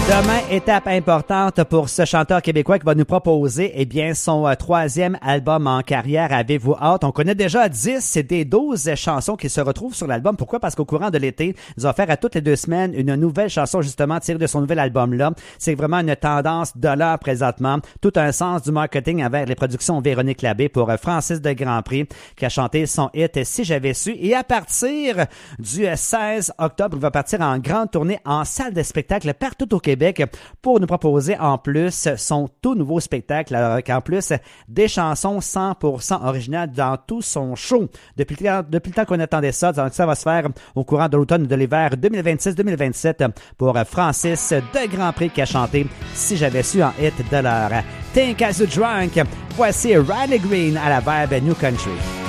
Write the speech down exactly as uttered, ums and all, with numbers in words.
Demain, étape importante pour ce chanteur québécois qui va nous proposer eh bien son euh, troisième album en carrière. Avez-vous hâte? On connaît déjà dix des douze chansons qui se retrouvent sur l'album. Pourquoi? Parce qu'au courant de l'été, il va faire à toutes les deux semaines une nouvelle chanson justement tirée de son nouvel album-là. C'est vraiment une tendance de l'heure présentement. Tout un sens du marketing avec les productions Véronique Labbé pour euh, Francis de Grandpré qui a chanté son hit « Si j'avais su ». Et à partir du seize octobre, il va partir en grande tournée en salle de spectacle partout au Québec pour nous proposer en plus son tout nouveau spectacle, avec en plus des chansons cent pour cent originales dans tout son show. Depuis le temps, depuis le temps qu'on attendait ça, donc ça va se faire au courant de l'automne et de l'hiver deux mille vingt-six deux mille vingt-sept pour Francis de Grandpré qui a chanté « Si j'avais su » en hit de l'heure. Think as you drunk, voici Riley Green à la vibe New Country.